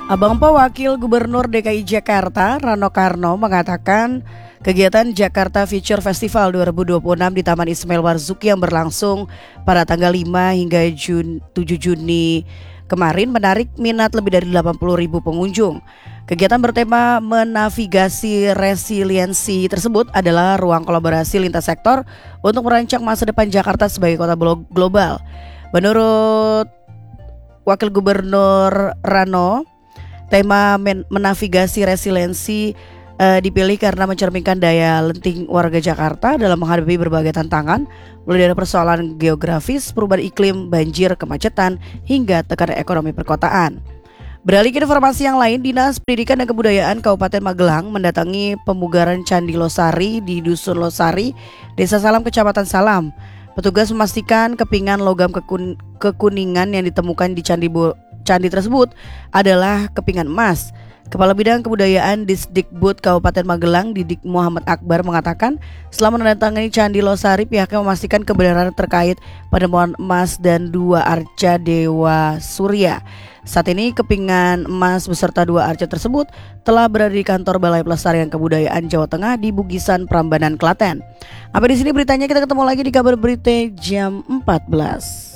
Abang Po Wakil Gubernur DKI Jakarta Rano Karno mengatakan kegiatan Jakarta Future Festival 2026 di Taman Ismail Marzuki yang berlangsung pada tanggal 5 hingga 7 Juni kemarin menarik minat lebih dari 80.000 pengunjung. Kegiatan bertema menavigasi resiliensi tersebut adalah ruang kolaborasi lintas sektor untuk merancang masa depan Jakarta sebagai kota global. Menurut Wakil Gubernur Rano, tema menavigasi resiliensi dipilih karena mencerminkan daya lenting warga Jakarta dalam menghadapi berbagai tantangan, mulai dari persoalan geografis, perubahan iklim, banjir, kemacetan, hingga tekanan ekonomi perkotaan. Beralih ke informasi yang lain, Dinas Pendidikan dan Kebudayaan Kabupaten Magelang mendatangi pemugaran Candi Losari di Dusun Losari, Desa Salam, Kecamatan Salam. Petugas memastikan kepingan logam kekuningan yang ditemukan di candi tersebut adalah kepingan emas. Kepala Bidang Kebudayaan Disdikbud Kabupaten Magelang, Didik Muhammad Akbar, mengatakan setelah menandatangani Candi Losari, pihaknya memastikan kebenaran terkait penemuan emas dan 2 arca Dewa Surya. Saat ini kepingan emas beserta 2 arca tersebut telah berada di kantor Balai Pelestarian Kebudayaan Jawa Tengah di Bugisan, Prambanan, Klaten. Sampai di sini beritanya, kita ketemu lagi di kabar berita jam 14.